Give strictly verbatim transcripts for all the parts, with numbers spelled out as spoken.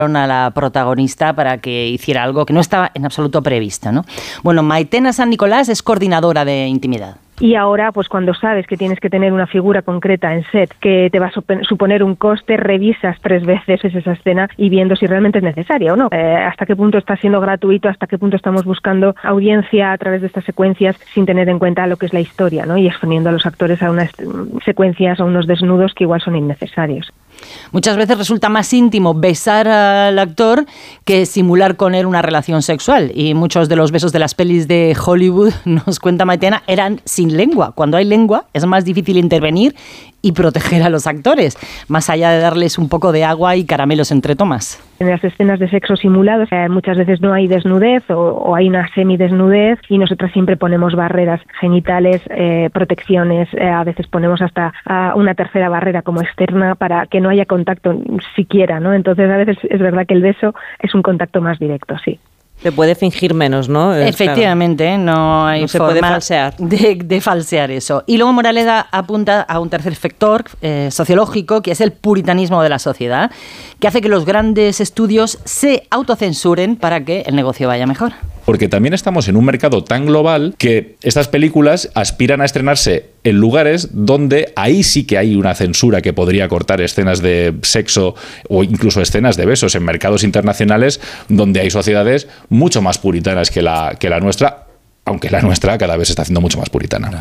a la protagonista para que hiciera algo que no estaba en absoluto previsto, ¿no? Bueno, Maitena San Nicolás es coordinadora de intimidad. Y ahora, pues cuando sabes que tienes que tener una figura concreta en set, que te va a suponer un coste, revisas tres veces esa escena y viendo si realmente es necesaria o no. Eh, hasta qué punto está siendo gratuito, hasta qué punto estamos buscando audiencia a través de estas secuencias sin tener en cuenta lo que es la historia, ¿no? Y exponiendo a los actores a unas secuencias, a unos desnudos que igual son innecesarios. Muchas veces resulta más íntimo besar al actor que simular con él una relación sexual. Y muchos de los besos de las pelis de Hollywood, nos cuenta Maitena, eran sin lengua. Cuando hay lengua es más difícil intervenir y proteger a los actores, más allá de darles un poco de agua y caramelos entre tomas. En las escenas de sexo simulados eh, muchas veces no hay desnudez o, o hay una semidesnudez y nosotras siempre ponemos barreras genitales, eh, protecciones, eh, a veces ponemos hasta uh, una tercera barrera como externa para que no haya contacto siquiera, ¿no? Entonces a veces es verdad que el beso es un contacto más directo, sí. Se puede fingir menos, ¿no? Efectivamente, claro. no hay no se forma puede falsear. De, de falsear eso. Y luego Moraleda apunta a un tercer factor eh, sociológico, que es el puritanismo de la sociedad, que hace que los grandes estudios se autocensuren para que el negocio vaya mejor. Porque también estamos en un mercado tan global que estas películas aspiran a estrenarse en lugares donde ahí sí que hay una censura que podría cortar escenas de sexo o incluso escenas de besos en mercados internacionales donde hay sociedades mucho más puritanas que la, que la nuestra, aunque la nuestra cada vez se está haciendo mucho más puritana.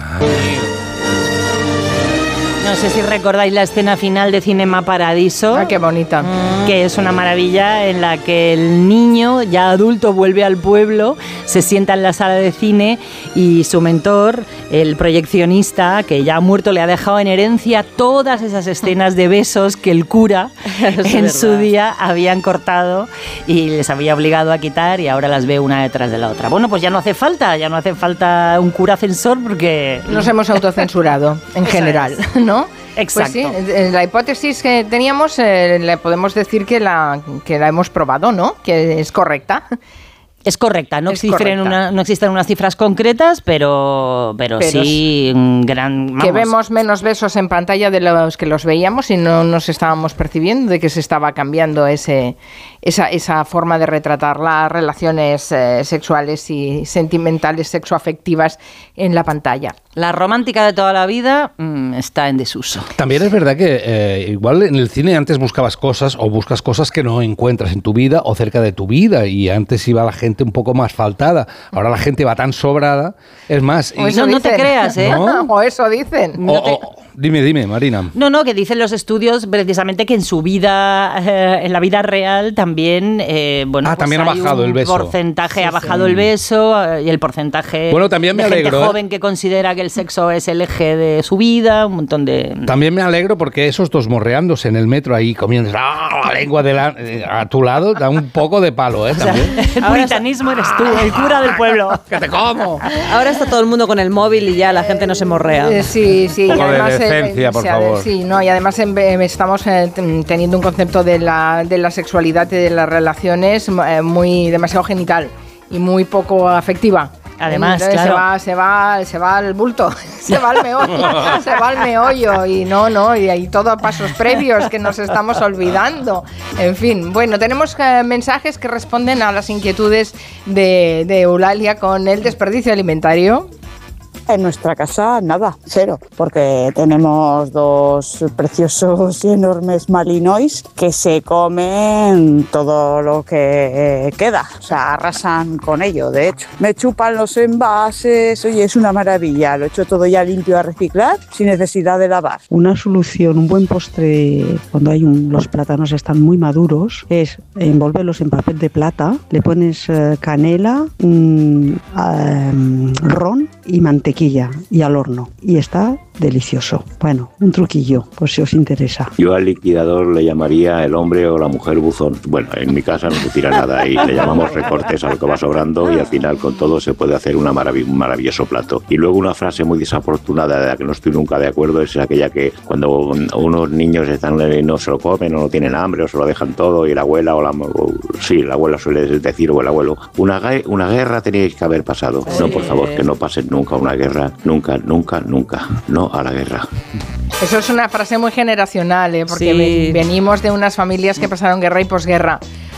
No sé si recordáis la escena final de Cinema Paradiso. Ah, qué bonita. Que es una maravilla en la que el niño, ya adulto, vuelve al pueblo, se sienta en la sala de cine y su mentor, el proyeccionista, que ya ha muerto, le ha dejado en herencia todas esas escenas de besos que el cura en verdad. Su día habían cortado y les había obligado a quitar y ahora las ve una detrás de la otra. Bueno, pues ya no hace falta, ya no hace falta un cura censor porque... Nos hemos autocensurado en general, ¿no? Exacto. Pues sí, la hipótesis que teníamos eh, le podemos decir que la, que la hemos probado, ¿no? Que es correcta. Es correcta, no, es existen, correcta. Una, no existen unas cifras concretas, pero, pero, pero sí un gran... Vamos. Que vemos menos besos en pantalla de los que los veíamos y no nos estábamos percibiendo de que se estaba cambiando ese, esa, esa forma de retratar las relaciones eh, sexuales y sentimentales, sexoafectivas en la pantalla. La romántica de toda la vida mmm, está en desuso. También es verdad que eh, igual en el cine antes buscabas cosas o buscas cosas que no encuentras en tu vida o cerca de tu vida y antes iba la gente un poco más faltada. Ahora la gente va tan sobrada. Es más... O y, no, no te creas, ¿eh? ¿No? O eso dicen. O, o, dime, dime, Marina. No, no, que dicen los estudios precisamente que en su vida, eh, en la vida real también, eh, bueno, ah, pues también ha bajado el beso. Porcentaje sí, ha bajado sí. el beso eh, y el porcentaje bueno, también me de alegro, gente ¿eh? joven que considera que el sexo es el eje de su vida, un montón de... También me alegro porque esos dos morreándose en el metro ahí comiendo ¡ah! La lengua de la, a tu lado da un poco de palo, ¿eh? También. O sea, el puritanismo eres tú, el cura del pueblo. ¡Que te como! Ahora está todo el mundo con el móvil y ya la gente no se morrea. Eh, sí, sí. Un poco y además, de decencia, eh, por o sea, favor. Sí, no, y además eh, estamos eh, teniendo un concepto de la, de la sexualidad y de las relaciones eh, muy demasiado genital y muy poco afectiva. Además, entonces claro. se va, se va, se va al bulto, se va al meollo, se va al meollo y no, no, y hay todo pasos previos que nos estamos olvidando. En fin, bueno, tenemos eh, mensajes que responden a las inquietudes de, de Eulalia con el desperdicio alimentario. En nuestra casa nada, cero, porque tenemos dos preciosos y enormes malinois que se comen todo lo que queda, o sea, arrasan con ello, de hecho. Me chupan los envases, oye, es una maravilla, lo he hecho todo ya limpio a reciclar sin necesidad de lavar. Una solución, un buen postre cuando hay un, los plátanos están muy maduros, es envolverlos en papel de plata, le pones eh, canela, mm, eh, ron y mantequilla y al horno y está delicioso. Bueno, un truquillo por si os interesa. Yo al liquidador le llamaría el hombre o la mujer buzón. Bueno, en mi casa no se tira nada y le llamamos recortes a lo que va sobrando y al final con todo se puede hacer una marav- un maravilloso plato. Y luego una frase muy desafortunada de la que no estoy nunca de acuerdo es aquella que cuando unos niños están no se lo comen o no tienen hambre o se lo dejan todo y la abuela o la o, sí, la abuela suele decir o el abuelo, una, una guerra teníais que haber pasado. No, por favor, que no pasen nunca una guerra, nunca, nunca, nunca. No a la guerra. Eso es una frase muy generacional, ¿eh? Porque Sí. venimos de unas familias que pasaron guerra y posguerra.